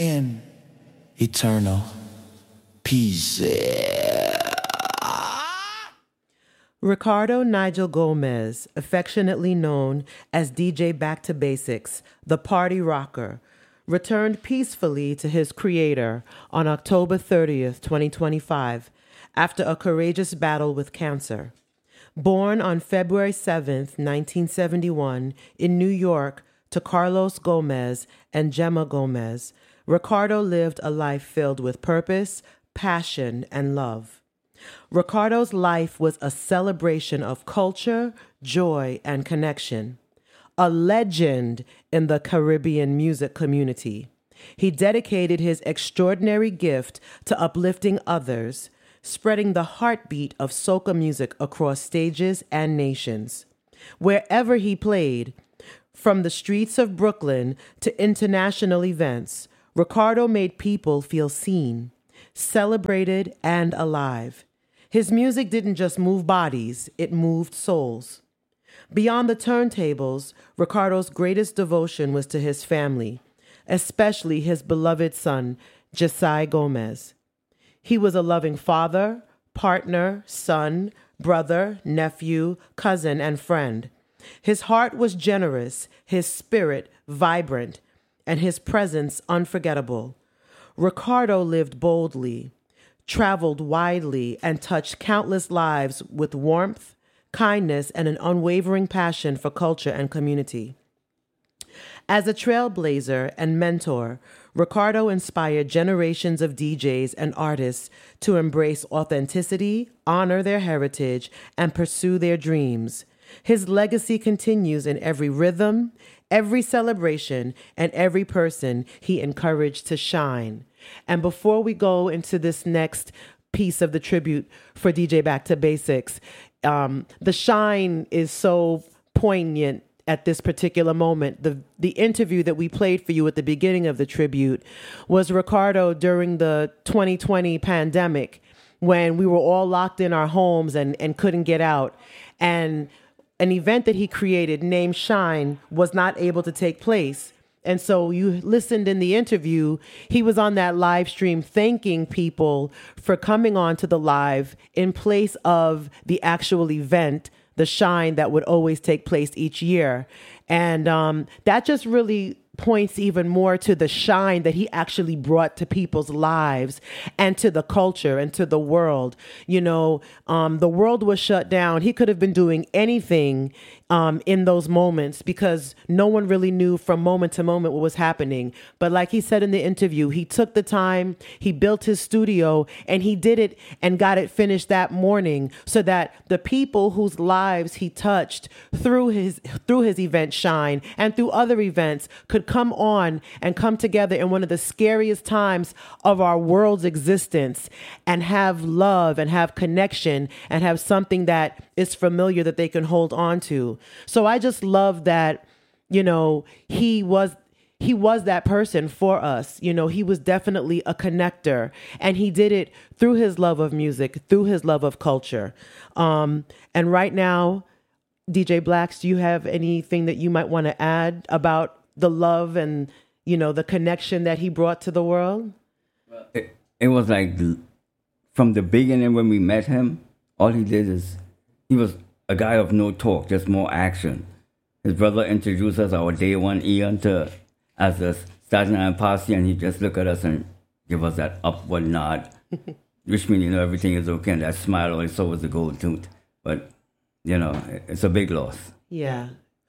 in eternal peace. Ricardo Nigel Gomez, affectionately known as DJ Back to Basics, the party rocker, returned peacefully to his creator on October 30th, 2025, after a courageous battle with cancer. Born on February 7th, 1971, in New York to Carlos Gomez and Gemma Gomez, Ricardo lived a life filled with purpose, passion, and love. Ricardo's life was a celebration of culture, joy, and connection. A legend in the Caribbean music community, he dedicated his extraordinary gift to uplifting others, spreading the heartbeat of soca music across stages and nations. Wherever he played, from the streets of Brooklyn to international events, Ricardo made people feel seen, celebrated, and alive. His music didn't just move bodies, it moved souls. Beyond the turntables, Ricardo's greatest devotion was to his family, especially his beloved son, Josiah Gomez. He was a loving father, partner, son, brother, nephew, cousin, and friend. His heart was generous, his spirit vibrant, and his presence unforgettable. Ricardo lived boldly, traveled widely, and touched countless lives with warmth, kindness, and an unwavering passion for culture and community. As a trailblazer and mentor, Ricardo inspired generations of DJs and artists to embrace authenticity, honor their heritage, and pursue their dreams. His legacy continues in every rhythm, every celebration, and every person he encouraged to shine. And before we go into this next piece of the tribute for DJ Back to Basics, the shine is so poignant at this particular moment. The interview that we played for you at the beginning of the tribute was Ricardo during the 2020 pandemic, when we were all locked in our homes and couldn't get out. And an event that he created named Shine was not able to take place. And so you listened in the interview, he was on that live stream thanking people for coming on to the live in place of the actual event, the Shine that would always take place each year. And that just really points even more to the shine that he actually brought to people's lives and to the culture and to the world. You know, the world was shut down. He could have been doing anything in those moments because no one really knew from moment to moment what was happening. But like he said in the interview, he took the time, he built his studio, and he did it and got it finished that morning so that the people whose lives he touched through his event Shine and through other events could come on and come together in one of the scariest times of our world's existence and have love and have connection and have something that is familiar that they can hold on to. So I just love that, you know, he was that person for us. You know, he was definitely a connector, and he did it through his love of music, through his love of culture. And right now, DJ Blacks, do you have anything that you might want to add about the love and, you know, the connection that he brought to the world? It was like from the beginning when we met him, all he did is, he was a guy of no talk, just more action. His brother introduced us, our day one Ian, as a Staten Island posse, and he just look at us and give us that upward nod, which means, you know, everything is okay, and that smile always saw was a gold tooth. But, you know, it's a big loss. Yeah.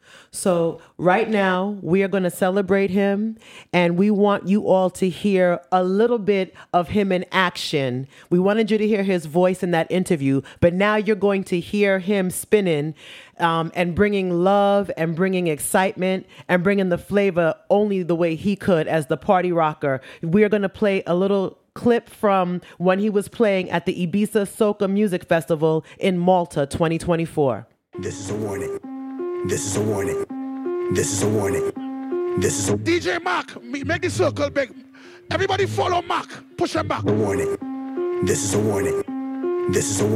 So right now, we are going to celebrate him, and we want you all to hear a little bit of him in action. We wanted you to hear his voice in that interview, but now you're going to hear him spinning and bringing love and bringing excitement and bringing the flavor only the way he could as the party rocker. We are going to play a little clip from when he was playing at the Ibiza Soca Music Festival in Malta 2024. This is a warning. This is a warning. This is a warning. This is a... DJ Mark, make the circle big. Everybody follow Mark. Push him back. A warning. This is a warning. This is a warning.